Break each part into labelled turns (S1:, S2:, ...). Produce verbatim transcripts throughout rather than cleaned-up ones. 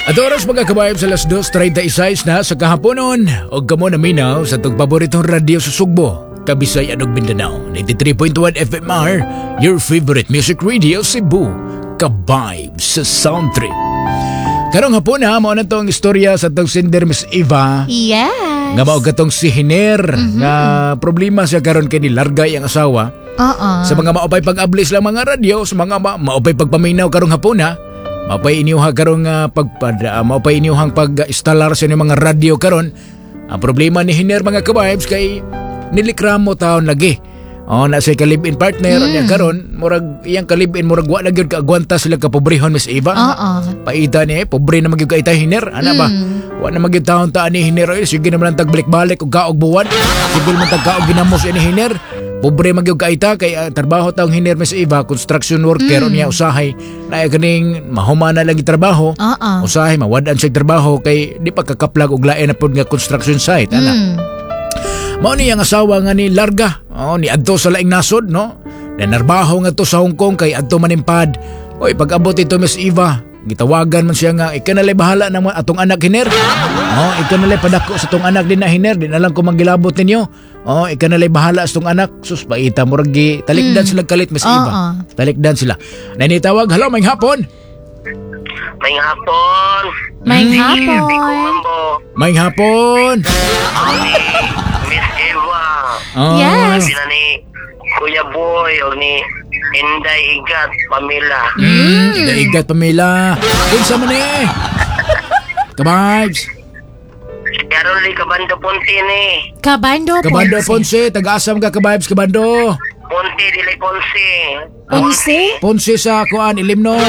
S1: At oras mga kabayab sa alas dos treinta y seis na sa kahaponon o kamo na minaw sa itong paboritong radyo sa Sugbo, Kabisay ug Mindanao. ninety-three point one F M R, your favorite music radio Cebu, Kabayb sa Sound Trip. Karong hapon ha, mao na tong istorya sa itong sender Miss Eva.
S2: Yes.
S1: Nga mao katong si Hiner, mm-hmm. nga problema siya karon kay nilargay ang asawa.
S2: Uh-uh.
S1: Sa mga maupay pag-ablis lang mga radyo, sa mga ma- maupay pagpaminaw karong hapon ha. Maupay inyuha karong uh, pagpada, uh, maupay inyuhang pag-instalar sa inyong mga radyo karon. Ang problema ni Hiner mga kabibes kay nilikramo taon lagi. Oh, na say kalib-in partner mm. niya karon, murag iyang kalib-in murag wa na gyud kaagwanta sila ka pobrehon Miss Eva.
S2: Oo.
S1: Paita ni pobre na magyud ka ita Hiner, ana ba? Mm. Wa na magyud taon ta ni Hiner, oy sige naman tag balik-balik og kaog buwan. Sige man tag kaog ginamos ni Hiner. Pobre magyud ka ita kay uh, trabaho taong Hiner Miss Eva, construction worker mm. niya usahay. Na kaning mahumana lang trabaho.
S2: Uh-uh.
S1: Usahay mawad-an siya trabaho kay di pa kakaplag og lain na pud nga construction site, ana. Mm. Mao ni ang asawa nga ni larga. Oh, ni adto sa laing nasod, no? Nanarbaho nga to sa Hong Kong kay adto manimpad. Oy, pag-abot ito Miss Eva, gitawagan man siya nga ikanalay bahala nang atong anak Hiner. Oh, ikanalay padako sa tong anak din na Hiner, din alam ko manggilabot ninyo. Oh, ikanalay bahala sa tong anak. Sus paita murag gi talikdan mm. sila kalit Miss Eva. Uh-uh. Talikdan sila. Nanitawag, hello, may hapon.
S3: May hapon.
S2: May hapon.
S1: May hapon.
S3: Miss Eva.
S1: Oh.
S2: Yes.
S3: Sila ni Kuya Boy o ni Inday Igat Pamela.
S1: Mm, Inday Igat Pamela. Kinsa man eh? Kabibes.
S3: Karoli Kabando Ponte ni.
S2: Kabando Ponce.
S1: Kabando Ponce, taga-asam ka Kabibes Kabando.
S3: Ponte dili Ponce.
S2: Ponce?
S1: Ponce sa kuan Ilimnon.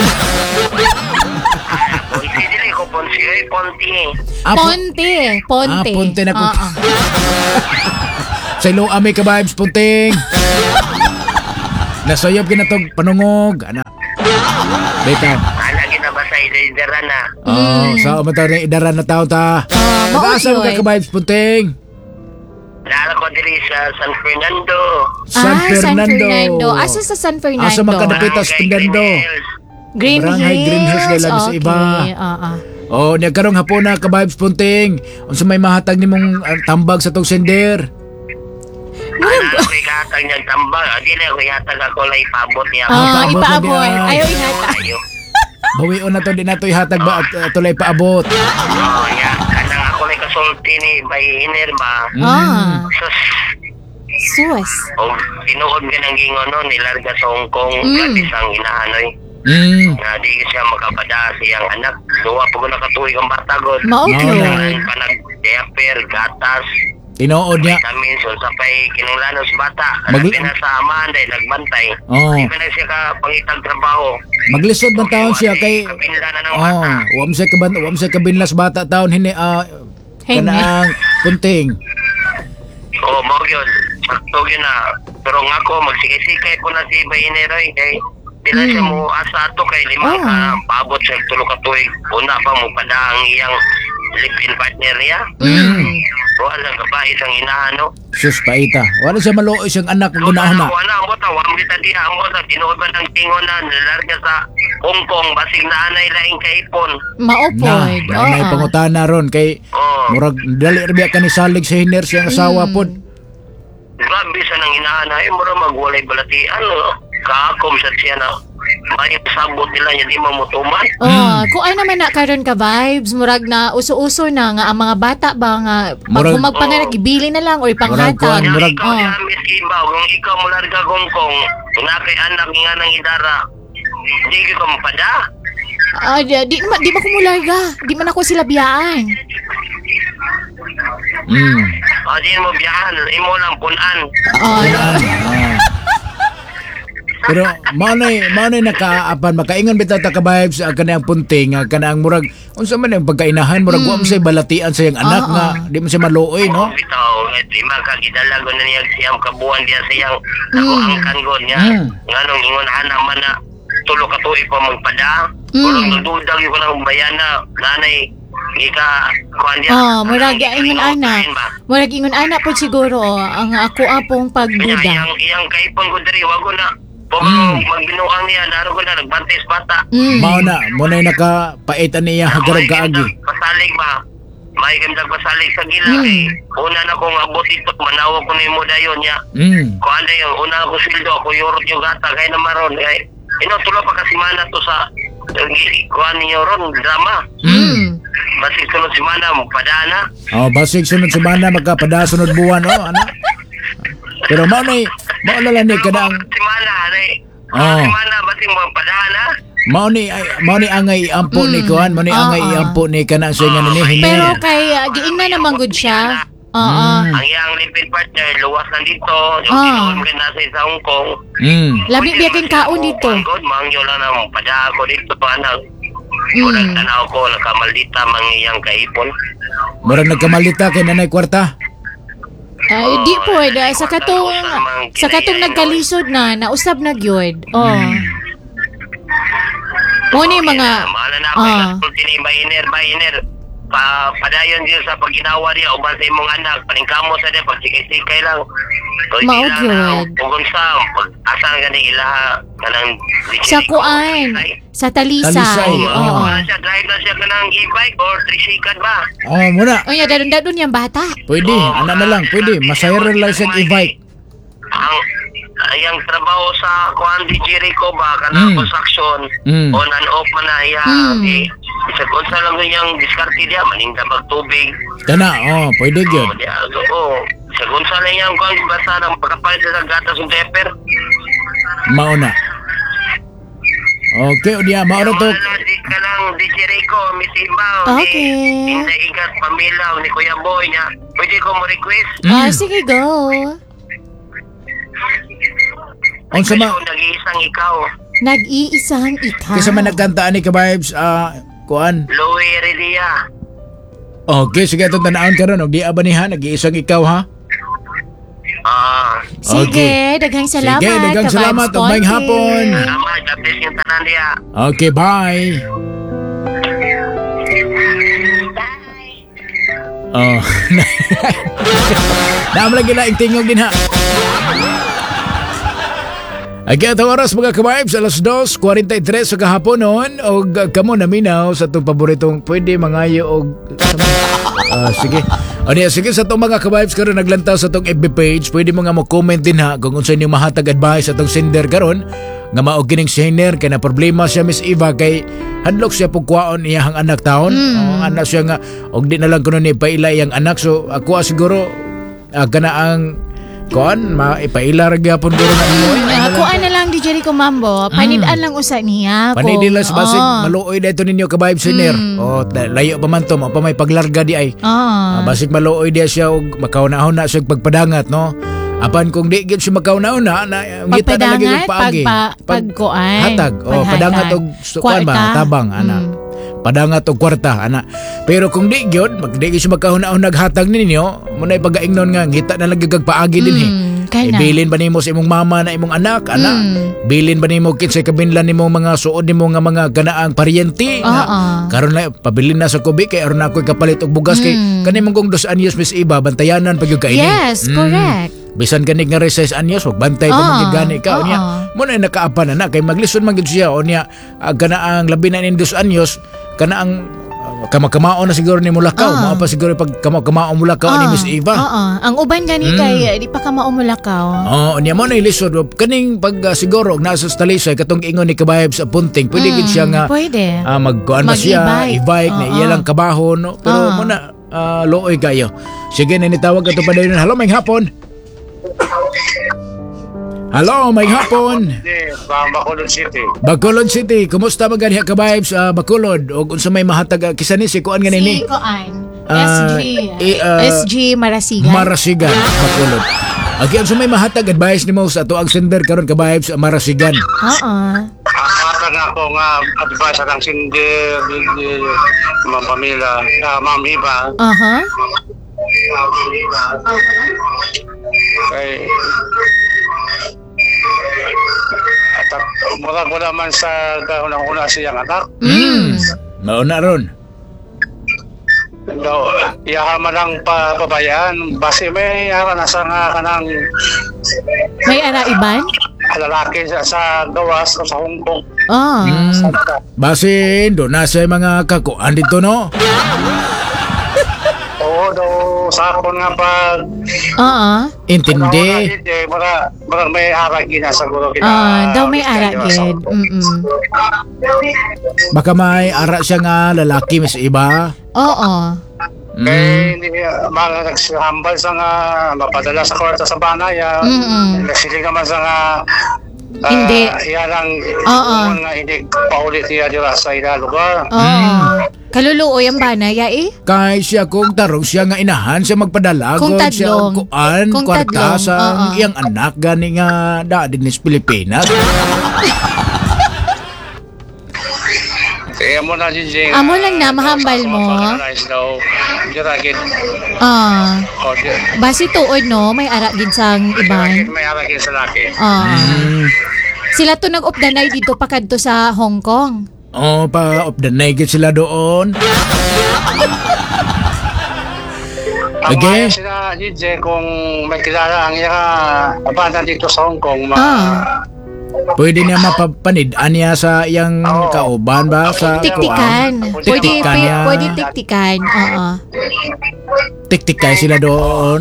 S3: Ponte dili ko Ponce, ay Ponte.
S1: Ah,
S2: Ponte. Ponte.
S1: Ah, Ponte na ko.
S2: Uh-uh.
S1: Sa ilo ami Kabibes Punting. Nasayop kinatog panungog ana. Bitaw.
S3: Ana kita ba sa idara na?
S1: Oh, sa umatar ni idara na taon ta.
S2: Ah,
S1: Taga-asam ka Kabibes Punting.
S3: Nara ko diri sa San Fernando.
S1: San
S2: ah,
S1: Fernando.
S2: San Fernando. Asa sa San Fernando?
S1: Asa makadapit sa
S3: Barangay
S1: Fernando.
S3: Green Hills.
S2: Green
S1: Barangay
S2: Hills.
S1: Green Hills nila sa
S2: okay.
S1: iba.
S2: Oo.
S1: Oh, niya karong hapon na Kabibes Punting. Unsa may mahatag nimong uh, tambag sa tong sender?
S3: Ana ko ihatag niyang tambang. Dili ako ihatag ako lang ipabot niya.
S2: Ah,
S1: Ipaabot
S2: ipaabot.
S1: na diyan.
S2: Ayaw ihatag.
S3: Ayaw.
S1: Bawion na to din nato ihatag ba at uh, tulay paabot.
S3: Oh, ya. Kanang ako lang kasulti ni by Hiner ba?
S2: Ah.
S3: Sus.
S2: Sus.
S3: O tinuod ka ng gingon no, nilarga sa Hong Kong.
S2: Mm.
S3: Gratis ang inahanoy.
S1: Mm.
S3: Nga di siya makapada siyang anak. Duwa po ko nakatuig ang bata god.
S2: Maugyo.
S3: Kailangan pa nag-diaper, gatas,
S1: Tinuod niya.
S3: vitamins, so sa pa'y kinunglanos bata.
S1: Mag-
S3: Mag- sa amahan dahil nagbantay.
S1: Oh.
S3: Di ba na siya ka pangitag trabaho?
S1: Maglisod man taon siya kay
S3: Kapinla na ng
S1: oh,
S3: bata.
S1: wam sa kaban wam sa kabinlas bata taon hini ah
S2: Hini.
S1: kanang Punting.
S3: Oo, mo yun. Sakto yun na. Pero nga ko, magsikay-sikay po na si Bayineroy. Kay Dila siya
S2: Mm.
S3: mo asa to kay lima
S2: Oh.
S3: ka paabot sa tulo ka tuig. Una pa mo pada ang iyang live-in partner niya.
S1: Mm.
S3: Wala ka ba isang inahano?
S1: Sus paita. Wala siya maluoy siyang anak kung
S3: Wala
S1: gunahon na.
S3: wala ang bota, wala kita diha ang bota. Tinuod ba ng tingon na nilarga sa Hong Kong, basig na anay laing kaipon.
S1: Na,
S2: Maupod.
S1: na may
S2: Oo.
S1: pangutana ron kay
S3: Oh,
S1: murag dali ra ka ni salig sa Hiner siyang asawa
S2: Mm.
S1: pod.
S3: grabe sa nang inahanay, mura magwalay balatian. No? Kaakom sa siya na may sabot nila niya di mamutuman.
S2: Oh, kung ay naman na karon ka vibes, murag na uso-uso na nga ang mga bata ba nga pag
S1: Murag-
S2: humagpanganak ibili na lang or ipanghatag.
S1: kuwan,
S3: Kaya
S1: murag-
S3: ikaw
S2: Oh.
S3: niya, Miss Ibaw, kung ikaw mo larga Hong Kong, na kay anak nga ng idara, di ka mapada.
S2: Ah, di, di, ma- di ba kumularga? Di man ako sila biyaan.
S1: Mm.
S3: O di mo biyahan, imo lang punan.
S2: Ah,
S1: Yan, ah. Pero manay manay nakaapan makaingon bitaw ta ka vibes ang kanang Punting nga kanang murag unsa man ang pagkainahan murag wa mo say balatian sa iyang anak
S2: Oo.
S1: nga di mo siya maluoy no.
S3: Bitaw, di makagidalago na niya siyang kabuan diya siyang ako
S2: Mm.
S3: ang kanggon niya.
S1: Mm.
S3: Nga nung ingon anak man na tulo ka tuig pa magpada.
S2: Mm.
S3: Kulong nagdudag yung kanang bayana, nanay, ika, kuhan diya.
S2: Ah, murag ingon ana. Murag ingon ana po siguro ang ako apong
S3: Kanya,
S2: pagduda.
S3: iyang, iyang kaipon ko diri, wag ko na Pag
S1: Mm.
S3: magbinuang niya, naroon ko na, nagbantis bata.
S2: Mm.
S1: Mao na, mo na nakapaitan niya hagarag kaagi.
S3: Pasalig ba? May kami pasalig sa gila.
S2: Mm.
S3: Eh. Una na kong abot ito, manawa ko ni mo dayon niya.
S1: Mm.
S3: Kung ano yung una ako sildo, ako yorot yung gata, kaya naman ron. Kaya, ino, tulo pa kasi mana to sa, kuha niyo ron, drama.
S2: Mm.
S3: Basig sunod si mana, padana.
S1: Oh, basig sunod semana magkapada sunod buwan oh, ana. Pero mao nay, mao na lang ni kadang
S3: Si mana, anay.
S1: Oh.
S3: Si mana, basig mo padana.
S1: mao ni ay, mao ni angay iampo ni
S2: Mm.
S1: kuan, mao ni
S2: Oo.
S1: angay iampo ni kana siya nga ni hini.
S2: Pero kay uh, giingna naman gud siya. Oo.
S1: Mm.
S3: Ang iyang lipid partner, luwas na dito. Yung
S2: Ah.
S3: sinuon ko nasa sa Hong Kong.
S1: Mm.
S2: Labi biyakin kaon dito.
S3: God, mangyo lang ang pada ako dito pa anak.
S2: Mm.
S3: Kurang tanaw ko, nakamaldita mangyayang kaipon.
S1: Murag nagkamalita kay nanay kwarta.
S2: Ay, di po, eh, da- sa katong sa katong nagkalisod na, nausab na gyud. Oh. Mo ni mga
S3: Mahala na ako,
S2: Ah.
S3: uh. tini bayiner, bayiner. Pa, padayon din sa paginawa niya, uban sa imong anak, paningkamo sa niya, pagsikay-sikay lang. So,
S2: Mao
S3: sila
S2: gyud.
S3: na, kung sa, pag asa nga ni ilaha, kanang
S2: sa kuan, sa Talisay.
S1: Talisay,
S2: Oo.
S1: oo.
S3: Oh. Siya, drive na siya kanang e-bike or tricycle ba?
S1: Oh, muna.
S2: Oh, ya dadon dadon yang bata.
S1: Pwede, ana na lang, pwede. Masayro lang sa e-bike.
S3: Ang ayang trabaho sa kuan di Jericho ba kanang
S1: Mm.
S3: construction
S1: Mm.
S3: on and off man na iya
S2: Mm.
S3: eh, isa kung sa lang yung diskarte dia maninda magtubig
S1: Kana, oh, pwede gyud.
S3: oh dia so oh sa kung sa lang yung kuan basta nang pagkapalit sa gatas ng pepper
S1: Mao na. Okay, o diya, mao na to.
S3: di ka lang di Jericho misibaw
S2: Okay.
S3: ni Inday Ingat Pamilaw ni Kuya Boy niya pwede ko mo request
S2: Ah,
S1: Mm.
S2: sige go.
S1: Ang sama,
S3: ko nag-iisang ikaw
S2: Nag-iisang ikaw.
S1: kasi man nagkantaan ni ka-vibes, ah, kuan.
S3: Louie Heredia.
S1: Okay, sige, itong tanaon ka ron. Og di abanihan, nag-iisang ikaw, ha?
S3: Ah,
S2: Sige,
S1: Okay.
S2: daghang salamat.
S1: Sige, daghang
S2: ka-Vibes
S1: salamat. Ug maayong
S2: Conte.
S1: hapon.
S3: salamat. God bless yung tanan niya.
S1: Okay, bye. Oh. Dami lagi na tingog din ha. Ay kaya itong oras mga ka-vibes, alas dos forty-three sa kahapon noon o kamo naminaw sa itong paboritong pwede mangayo o Ah, sige. O niya, sige sa itong mga ka-vibes karon naglantaw sa itong F B page, pwede mo nga mo-comment din ha kung unsa inyong mahatag advice sa itong sender karon nga maog kining sender kay na problema siya Miss Eva kay hadlok siya pugkwaon iyang anak taon. Oh, anak siya nga og di na lang kuno ni paila iyang anak so ako siguro uh, kana ang kuan maipaila ra gyapon guro na mo.
S2: Ah, kuan na lang di Jericho Mambo. Panidaan lang usa niya. kung-
S1: Panidilas basig
S2: Oo.
S1: maluoy dito ninyo ka-vibe sender. O ta- layo pa man to, mo pa may paglarga di ay.
S2: Ah.
S1: Ah, basig maluoy dia siya og makaunahon na siya og pagpadangat no. Apan kung di gyud siya makaunahon na, na ngita na lagi
S2: Pagpadangat,
S1: og paagi.
S2: pagpa- pagkuan,
S1: hatag. O
S2: paghatag.
S1: padangat og kuan ba
S2: Kwarta.
S1: tabang ana.
S2: Mm.
S1: Padangat og kwarta ana. Pero kung di gyud, mag di gyud siya makaunahon naghatag ninyo, mo na pagaingnon nga ngita na lagi kag paagi din eh.
S2: Mm, kana.
S1: Ibilin ba nimo sa imong mama na imong anak, ana?
S2: Mm.
S1: Bilin ba nimo kinsay kabinlan nimo mga suod nimo nga mga ganaang paryente
S2: Oo.
S1: na karon na pabilin na sa kubi kay aron ako'y kapalit og bugas kay
S2: Mm.
S1: kani mong kung dos anyos Miss Iba bantayanan pag yung kaini.
S2: Yes,
S1: Mm.
S2: correct.
S1: Bisan kanig nga recess anyos wag bantay pa
S2: Oo.
S1: man gani ka
S2: Oo.
S1: unya. Mo na nakaapan na kay maglison man gid siya unya uh, ganaang labi na nin dos anyos kanaang uh, kamakamao na siguro ni mulakaw.
S2: Oo.
S1: Mao pa siguro pag kamakamao mulakaw ni Miss Iva.
S2: Oo. Ang uban gani
S1: Mm.
S2: kay di pa ka maumulakaw.
S1: Oh, niya mo na ilisod kaning pag uh, siguro og nasa talisay katong ingon ni kabayab sa punting pwede gid siya nga
S2: Pwede.
S1: ah, magkuan ba siya
S2: Mag-e-bike.
S1: i-bike na
S2: Oo.
S1: iya lang kabahon no? pero
S2: Oo.
S1: muna ah, looy kayo. Sige na nitawag ato pa dayon. Hello, may hapon. Hello, may hapon.
S4: Hindi, Bacolod City.
S1: Bacolod City, kumusta ba ganiha ka vibes sa Bacolod? O unsa may mahatag ah, kisa ni si kuan
S2: Si
S1: ganini?
S2: Koan.
S1: Ah,
S2: S G.
S1: eh, ah,
S2: S G Marasigan.
S1: Marasigan, Bacolod. Okay, unsa may mahatag advice nimo sa ato ang sender karon ka vibes sa Marasigan?
S2: Oo.
S4: Akata na ako nga advice ng sindir, mga pamilya, uh, Ma'am Iba.
S2: Aha.
S4: Kay at murag wala man sa kaunang-una siyang anak.
S2: Mm.
S1: Mauna ron.
S4: Daw, iyahaman lang pa pabayaan. Basi may yara na sa nga kanang
S2: May araiban?
S4: lalaki sa, sa gawas o sa Hong Kong.
S2: Ah.
S1: Hmm. Basin, doon na sa mga kakuan dito, no?
S4: Oo, do sa akon nga pag
S2: Oo.
S1: Intindi.
S4: Mara, mara may aragi na sa gulo kita.
S2: Ah, daw may aragid. Mm-mm.
S1: Baka may ara siya nga lalaki mas iba.
S2: Oo.
S4: Kaya hindi mga nagsihambal sa nga mapadala sa kwarta sa banaya.
S2: Mm-mm.
S4: Nagsili naman sa nga ah,
S2: Hindi.
S4: Yan ang
S2: Oo.
S4: nga hindi paulit niya dira sa ila lugar.
S2: Oo. Kaluluoy ang banaya eh.
S1: Kay siya kung tarong siya nga inahan siya magpadala
S2: Kung
S1: god siya
S2: tadlong.
S1: og kuan
S2: Kung
S1: kwarta
S2: tadlong,
S1: sa
S2: oo.
S1: iyang anak gani nga da din sa Pilipinas.
S4: Kaya mo na Jinjing.
S2: Amo lang na, mahambal mo. Ah. Basi tuod no, may ara gid sang iban.
S4: May aragi sa laki.
S2: Ah.
S1: Mm.
S2: Sila to nag-updanay dito pa kadto sa Hong Kong.
S1: Oh, pa of the naked sila doon.
S4: Ang
S1: Okay.
S4: okay. Sila D J kung may kilala ang iya abanda dito sa Hong Kong. Ma-
S2: Ah.
S1: Pwede niya mapapanid-an niya sa iyang
S4: Oo.
S1: kauban ba sa
S2: Tiktikan.
S1: kuan?
S2: Pwede,
S1: Tiktikan
S2: pwede,
S1: niya.
S2: pwede tiktikan. Oo.
S1: Tiktikay sila doon.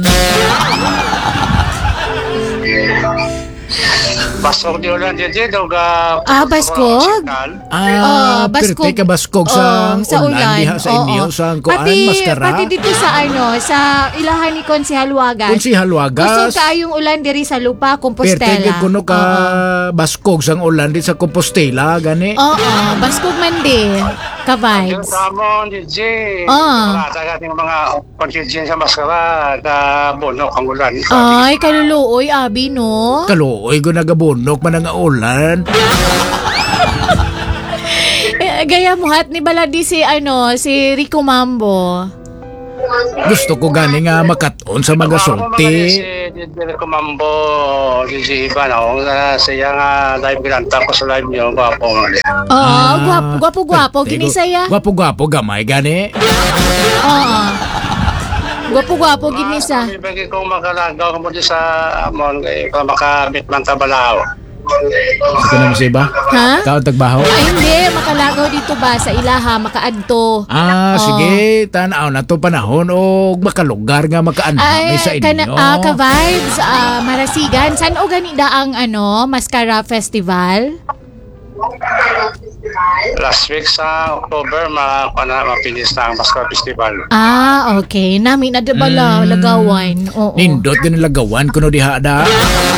S4: Basog di ulan D J daw ga.
S2: Ah, baskog?
S1: Ah,
S2: Oh, baskog.
S1: perti ka baskog sa
S2: Oo, sa
S1: ulan
S2: ulan.
S1: diha sa inyo
S2: Oo.
S1: sa kuan
S2: Pati,
S1: maskara.
S2: pati dito sa ano, sa ilahan ni Konsehal Wagas.
S1: Kung si Halwagas.
S2: Kusog kaayong ulan diri sa lupa,
S1: Perti
S2: Compostela.
S1: kuno ka
S2: Oo.
S1: baskog sang ulan di sa Compostela gani.
S2: Oo, baskog man din.
S4: Yung
S2: Ka-vibes.
S4: tamon D J.
S2: Ah.
S4: Wala tayo mga contingent sa maskara na bunok ang ulan.
S2: Ay, kaluluoy, abi, no?
S1: Kaluoy ko nagabunok man ang ulan.
S2: Eh, gaya mo hat ni Baladi si, ano, si Rico Mambo.
S1: Gusto ko gani nga makaton sa mga sulti.
S4: Si D J Kumambo, D J Iban, ako na siya nga live ginanta ko sa live niyo. Gwapo mo ulit.
S2: Oo,
S1: Ah,
S2: gwapo, gwapo, gwapo,
S1: perti ko-
S2: ginisaya.
S1: Gwapo gwapo gamay gani.
S2: Oo. Gwapo, gwapo, ginisa.
S4: Ibigay kong makalagaw mo di sa amon kay para makabit man tabalaw.
S1: Ito na mo siya ba?
S2: Ha?
S1: Kao tagbaho?
S2: Ay, hindi. Makalagaw dito ba sa ilaha, makaadto.
S1: Ah,
S2: Oo.
S1: sige, tanaw na to panahon o makalugar nga makaanhamay sa inyo.
S2: kana, ah, ka-vibes, ah, Marasigan. San o ganida ang, ano, Mascara Festival?
S4: Last week sa October, ma na mapinis na ang Mascara Festival.
S2: Ah, okay. Nami na bala,
S1: Mm.
S2: lagawan. Oo.
S1: Nindot ka nilagawan kuno diha da.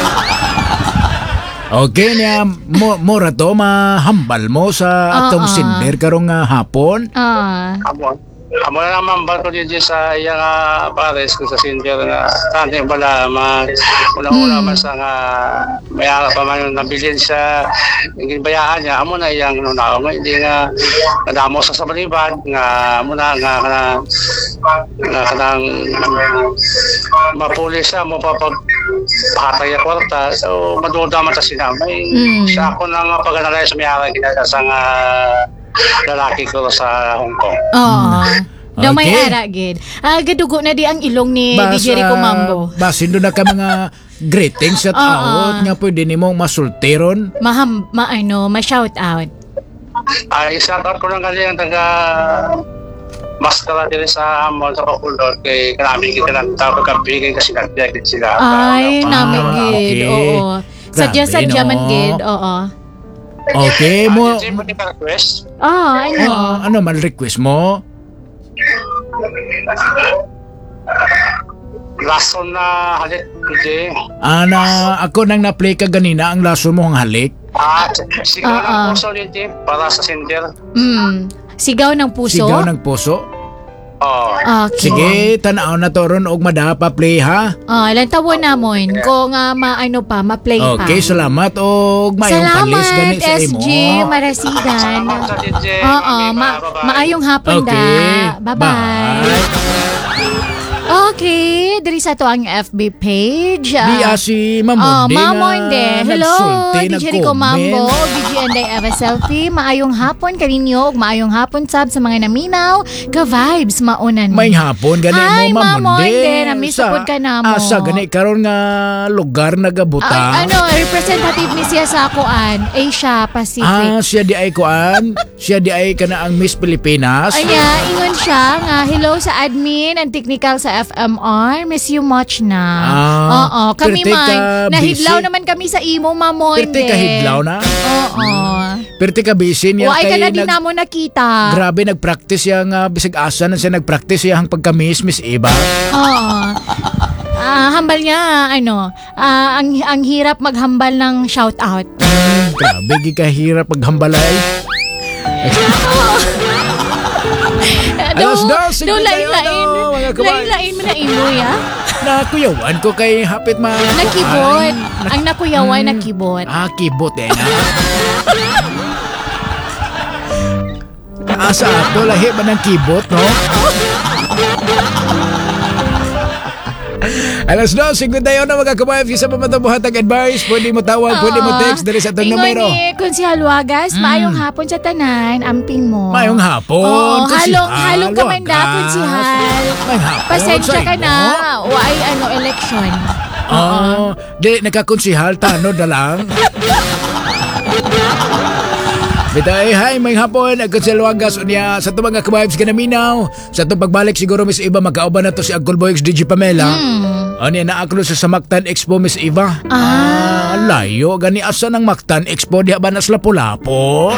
S1: Okay niya, mo, mora to, mahambal mo sa atong
S2: Oo.
S1: sinder karong nga hapon.
S2: Ah.
S4: Amon. Amon na naman ba ko di sa iya nga pares ko sa Cinder na tante bala ma una-una
S2: Hmm.
S4: man sa nga may ara pa man yung nabilin sa yung bayaan niya amo na iyang nunaw nga hindi nga nadamo sa sabalibad nga muna nga kana nga kanang mapulis siya mo papag pakatay ang kwarta so maduda man ta sila may
S2: Hmm.
S4: sa ako na nga pag-analyze may ara kita sa nga lalaki ko sa Hong Kong.
S2: Oo. Daw may
S1: Okay.
S2: ara, gid. Ah, gadugo na di ang ilong ni D J Rico Mambo.
S1: Basin doon na ka mga greetings at
S2: Oo.
S1: awot nga pwede nimong masultiron.
S2: Maham, ma, ano, ma-shout out.
S4: Ay, isa ko lang kasi ang taga maskara din sa amon sa Bacolod kay karami kita lang tao pagkabigay kasi nagdagit sila.
S2: Ay,
S1: Ah,
S2: namin,
S1: okay.
S2: gid. Oo. Sadya-sadya
S1: Grabe,
S2: man,
S1: no?
S2: gid. Oo.
S1: Okay mo.
S4: Mo mo ni request.
S2: Ah, ano?
S1: Ah, ano man request mo?
S4: Lason na halit hindi.
S1: Ana, ako nang na-play ka ganina ang laso mo ang halik.
S4: Ah, sigaw
S2: Ah, ah.
S4: ng puso hindi para sa Cinder.
S2: Mm. Sigaw ng puso?
S1: Sigaw ng puso.
S4: Oh.
S2: Okay.
S1: Sige, tanaw na to ron og madapa play ha.
S2: Ah, lantawan namon kung uh, maano pa, ma-play pa.
S1: Okay, salamat og mayong palis gani
S2: Salamat,
S1: sa
S2: S
S1: imo.
S2: G Marasigan.
S4: Salamat sa D J.
S2: Oo, ma- maayong hapon
S1: Okay.
S2: da. Bye-bye.
S1: Bye.
S2: Okay, diri sa to ang F B page.
S1: Di
S2: Ah,
S1: si
S2: Oh,
S1: Mamonde
S2: Mamonde. Hello,
S1: nagsulti,
S2: D J Rico
S1: nag-comment.
S2: Mambo, B G N Day Eva Selfie. Maayong hapon kaninyo, maayong hapon sab sa mga naminaw. Ka vibes maunan.
S1: May hapon gani
S2: Hi,
S1: mo Mamonde.
S2: Mamonde. Namiss
S1: Sa-
S2: upod ka na mo.
S1: Asa gani karon nga lugar nagabuta.
S2: Ay, ano, representative ni siya sa kuan, Asia Pacific.
S1: Ah, siya di ay kuan. Siya di ay kana ang Miss Pilipinas.
S2: Anya, ingon siya nga, hello sa admin and technical sa F M R. Miss you much na.
S1: Ah,
S2: Oo, kami
S1: perti ka
S2: man. Nahidlaw
S1: busy.
S2: naman kami sa imo, Mamonde.
S1: Perti ka hidlaw na.
S2: Oo.
S1: Perti ka busy niya
S2: Why ka
S1: kay
S2: na din
S1: nag-
S2: na mo nakita.
S1: Grabe nagpractice siya nga bisig asa na siya nagpractice siya ang pagka-miss Miss Eva.
S2: Oo. Ah, hambal niya, ano, ah, ang, ang hirap maghambal ng shout out.
S1: Grabe gi kahirap paghambalay. Alas dos,
S2: do
S1: sige
S2: lain-lain.
S1: tayo, mga kabayan.
S2: Lain-lain mo na imo, ya.
S1: Nakuyawan ko kay hapit ma.
S2: Nakibot. Ang nakuyawan, nakibot.
S1: Ah, kibot eh na. Asa ato lahi ba ng kibot, no? Alas dos, sigundayo na mga kabayan. Isa pa matabuhatag advice. Pwede mo tawag, pwede mo text. Dali sa itong
S2: Ingon
S1: numero.
S2: ni Konsehal Wagas, maayong hapon sa tanan, amping mo.
S1: Mayong hapon.
S2: Oo,
S1: Konsehal
S2: halong, halong kamanda,
S1: Wagas.
S2: Konsehal.
S1: Mayong hapon
S2: Pasensya
S1: sa
S2: ka
S1: inyo.
S2: na. Why, ano, election.
S1: Oo. Di, nagkakonsihal, tanod na lang. Bitay, hi, may hapon. Agad sa Luagas. Unya, sa ito mga kabibes kanaminaw. Sa ito pagbalik siguro, Miss Eva, magkauban na to si Agol Boy X D J Pamela.
S2: Hmm.
S1: Unya, naaklo sa Samaktan Expo, Miss Eva.
S2: Ah.
S1: Layo. Gani asa ng Mactan Expo. Di ba nas Lapu-Lapu?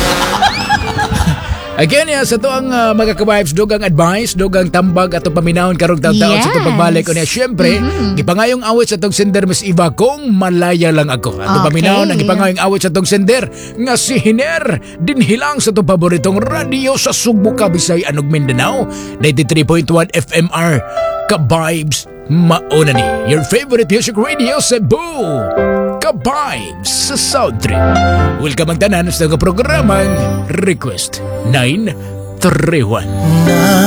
S1: Again, ya, sa to ang uh, mga kabibes, dogang advice, dogang tambag atong paminahon karong taon-taon sa itong
S2: Yes.
S1: pagbalik. Unya, syempre,
S2: Mhm.
S1: gipangayong awit sa tong sender, Miss Eva, kung malaya lang ako. Atong
S2: Okay.
S1: paminahon, ang gipangayong awit sa tong sender, nga si Hiner, dinhilang sa itong paboritong radio sa Sugbo, Kabisay, Anog, Mindanao, ninety-three point one F M R, Ka-Vibes, mauna ni, your favorite music radio, Cebu. Ka-Vibes sa Sound Trip. Welcome ang tanan sa nga programang Request nine three one.